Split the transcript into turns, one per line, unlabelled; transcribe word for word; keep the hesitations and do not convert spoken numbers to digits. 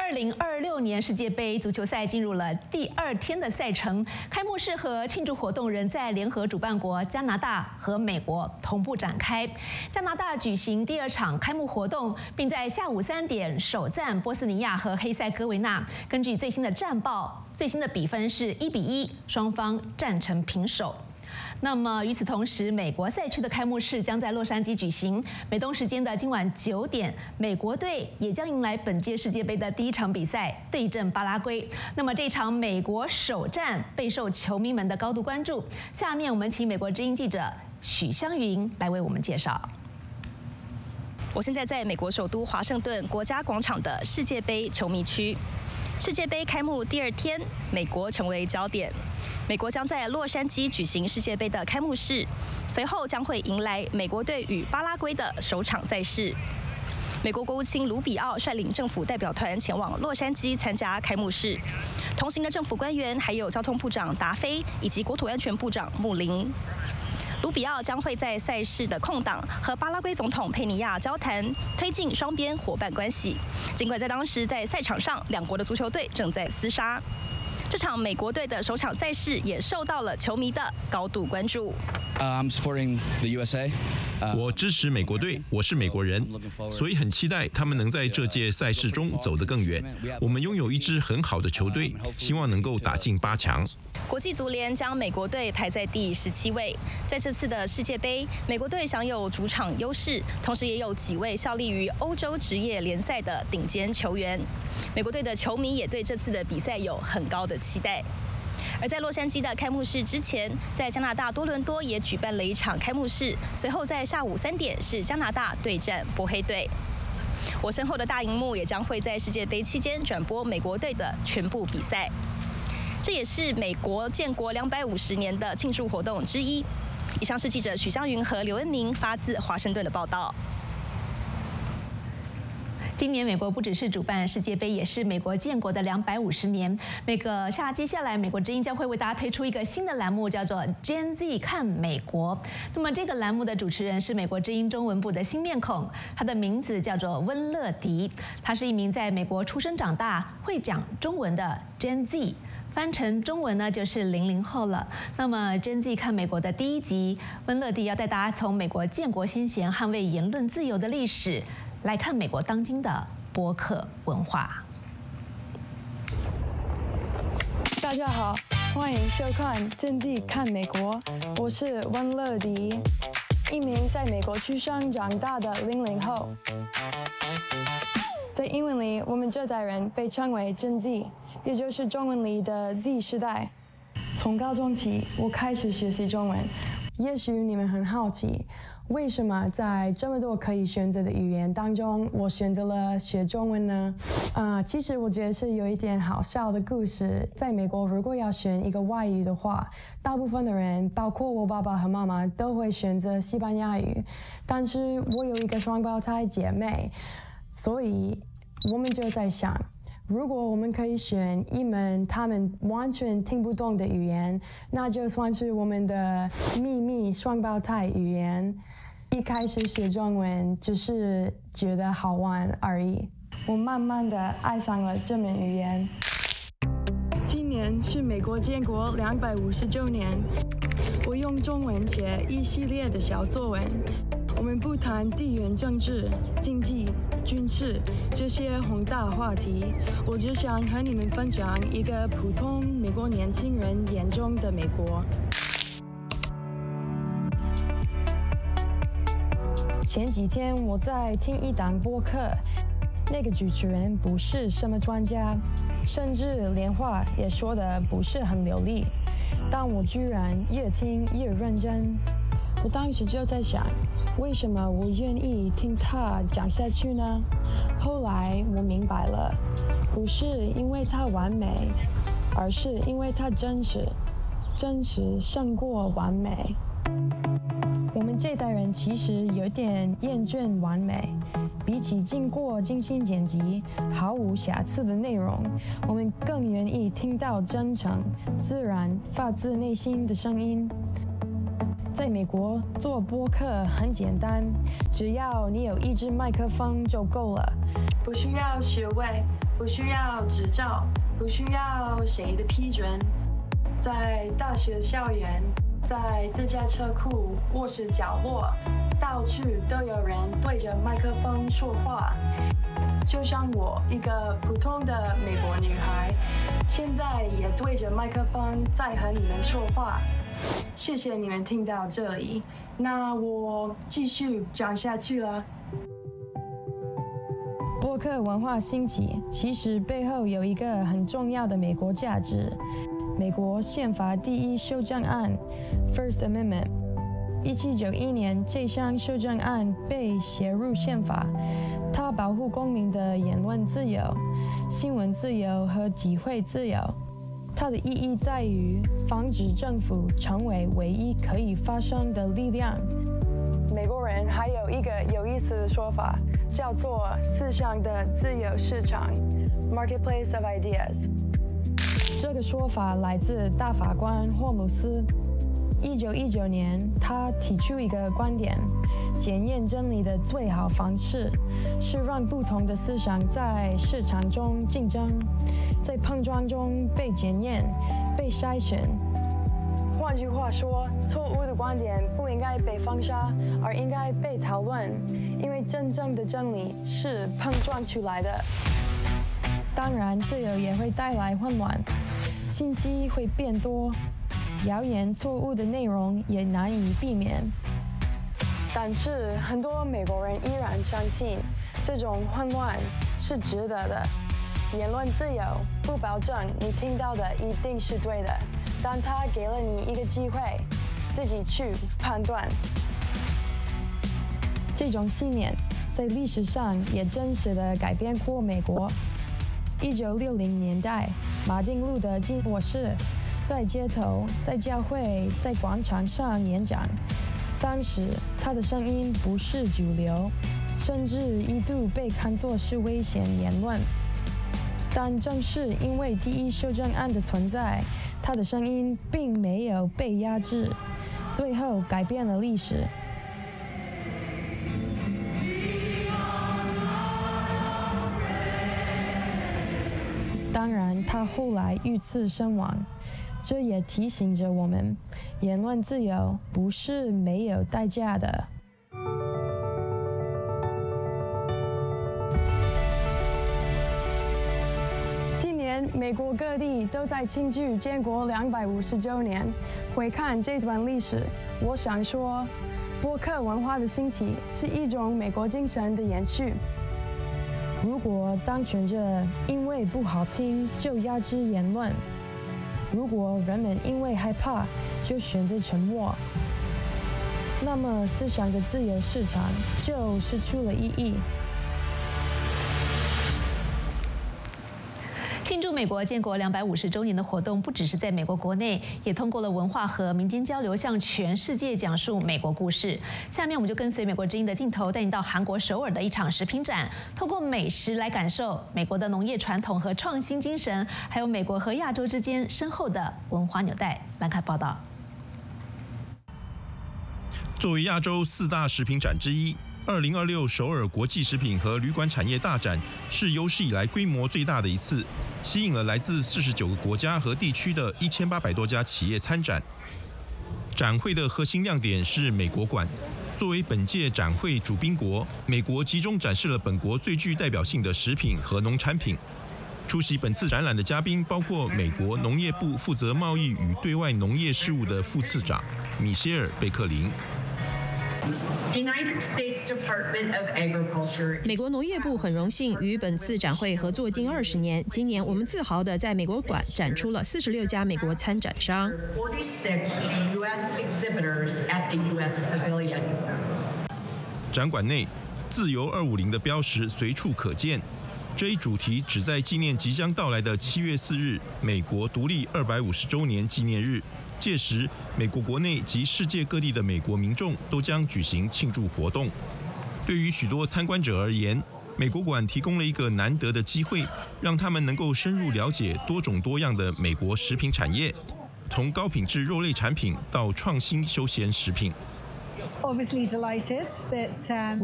二零二六年世界杯足球赛进入了第二天的赛程，开幕式和庆祝活动仍在联合主办国加拿大和美国同步展开。加拿大举行第二场开幕活动，并在下午三点首战波斯尼亚和黑塞哥维那。根据最新的战报，最新的比分是一比一，双方战成平手。 那么与此同时，美国赛区的开幕式将在洛杉矶举行。美东时间的今晚九点，美国队也将迎来本届世界杯的第一场比赛，对阵巴拉圭。那么这场美国首战备受球迷们的高度关注。下面我们请美国之音记者许湘云来为我们介绍。
我现在在美国首都华盛顿国家广场的世界杯球迷区。世界杯开幕第二天，美国成为焦点。美国将在洛杉矶举行世界杯的开幕式，随后将会迎来美国队与巴拉圭的首场赛事。美国国务卿卢比奥率领政府代表团前往洛杉矶参加开幕式，同行的政府官员还有交通部长达菲以及国土安全部长穆林。 卢比奥将会在赛事的空档和巴拉圭总统佩尼亚交谈，推进双边伙伴关系。尽管在当时在赛场上，两国的足球队正在厮杀，这场美国队的首场赛事也受到了球迷的高度关注。
Uh, I'm supporting the U S A.
我支持美国队，我是美国人，所以很期待他们能在这届赛事中走得更远。我们拥有一支很好的球队，希望能够打进八强。
国际足联将美国队排在第十七位。在这次的世界杯，美国队享有主场优势，同时也有几位效力于欧洲职业联赛的顶尖球员。美国队的球迷也对这次的比赛有很高的期待。而在洛杉矶的开幕式之前，在加拿大多伦多也举办了一场开幕式，随后在下午三点是加拿大对战波黑队。我身后的大荧幕也将会在世界杯期间转播美国队的全部比赛。 这也是美国建国两百五十年的庆祝活动之一。以上是记者许湘云和刘恩明发自华盛顿的报道。
今年美国不只是主办世界杯，也是美国建国的两百五十年。那个下接下来，美国之音将会为大家推出一个新的栏目，叫做 Gen Z 看美国。那么这个栏目的主持人是美国之音中文部的新面孔，他的名字叫做温乐迪，他是一名在美国出生长大、会讲中文的 Gen Z。 翻成中文呢，就是零零后了。那么 Gen Z 看美国的第一集，温乐迪要带大家从美国建国先贤捍卫言论自由的历史，来看美国当今的播客文化。
大家好，欢迎收看《Gen Z 看美国》，我是温乐迪，一名在美国出生长大的零零后。 在英文里，我们这代人被称为 Gen Z， 也就是中文里的 Z 世代。从高中起，我开始学习中文。也许你们很好奇，为什么在这么多可以选择的语言当中，我选择了学中文呢？啊、呃，其实我觉得是有一点好笑的故事。在美国，如果要选一个外语的话，大部分的人，包括我爸爸和妈妈，都会选择西班牙语。但是我有一个双胞胎姐妹。 所以，我们就在想，如果我们可以选一门他们完全听不懂的语言，那就算是我们的秘密双胞胎语言。一开始学中文只是觉得好玩而已，我慢慢的爱上了这门语言。今年是美国建国两百五十周年，我用中文写一系列的小作文。 我们不谈地缘政治、经济、军事这些宏大话题，我只想和你们分享一个普通美国年轻人眼中的美国。前几天我在听一档播客，那个主持人不是什么专家，甚至连话也说得不是很流利，但我居然越听越认真。我当时就在想。 为什么我愿意听他讲下去呢？后来我明白了，不是因为他完美，而是因为他真实，真实胜过完美。我们这代人其实有点厌倦完美，比起经过精心剪辑、毫无瑕疵的内容，我们更愿意听到真诚、自然、发自内心的声音。 在美国做播客很简单，只要你有一支麦克风就够了，不需要学位， 不需要执照，不需要谁的批准。在大学校园，在自家车库、卧室角落，到处都有人对着麦克风说话。就像我一个普通的美国女孩，现在也对着麦克风在和你们说话。谢谢你们听到这里，那我继续讲下去了。播客文化兴起，其实背后有一个很重要的美国价值。美国宪法第一修正案 （First Amendment）， 一七九一年这项修正案被写入宪法。它保护公民的言论自由、新闻自由和集会自由。它的意义在于防止政府成为唯一可以发声的力量。美国人还有一个有意思的说法，叫做思想的自由市场 （Marketplace of Ideas）。这个说法来自大法官霍姆斯。一九一九年，他提出一个观点：检验真理的最好方式是让不同的思想在市场中竞争，在碰撞中被检验、被筛选。换句话说，错误的观点不应该被封杀，而应该被讨论，因为真正的真理是碰撞出来的。当然，自由也会带来混乱，信息会变多。谣言、错误的内容也难以避免，但是很多美国人依然相信这种混乱是值得的。言论自由不保证你听到的一定是对的，但它给了你一个机会，自己去判断。这种信念在历史上也真实地改变过美国。一九六零年代，马丁·路德·金博士在街头、在教会、在广场上演讲，当时他的声音不是主流，甚至一度被看作是危险言论。但正是因为第一修正案的存在，他的声音并没有被压制，最后改变了历史。当然，他后来遇刺身亡。这也提醒着我们，言论自由不是没有代价的。今年，美国各地都在庆祝建国两百五十周年。回看这段历史，我想说，播客文化的兴起是一种美国精神的延续。如果当权者因为不好听就压制言论，如果人们因为害怕就选择沉默，那么思想的自由市场就失去了意义。
庆祝美国建国两百五十周年的活动，不只是在美国国内，也通过了文化和民间交流，向全世界讲述美国故事。下面我们就跟随美国之音的镜头，带你到韩国首尔的一场食品展，透过美食来感受美国的农业传统和创新精神，还有美国和亚洲之间深厚的文化纽带。来看报道。
作为亚洲四大食品展之一，二零二六首尔国际食品和旅馆产业大展是有史以来规模最大的一次，吸引了来自四十九个国家和地区的一千八百多家企业参展。展会的核心亮点是美国馆。作为本届展会主宾国，美国集中展示了本国最具代表性的食品和农产品。出席本次展览的嘉宾包括美国农业部负责贸易与对外农业事务的副次长米歇尔·贝克林。
美国农业部很荣幸与本次展会合作近二十年。今年我们自豪地在美国馆展出了四十六家美国参展商。
展馆内，自由二五零的标识随处可见。这一主题旨在纪念即将到来的七月四日，美国独立二百五十周年纪念日。届时，美国国内及世界各地的美国民众都将举行庆祝活动。对于许多参观者而言，美国馆提供了一个难得的机会，让他们能够深入了解多种多样的美国食品产业，从高品质肉类产品到创新休闲食品。
Obviously delighted that um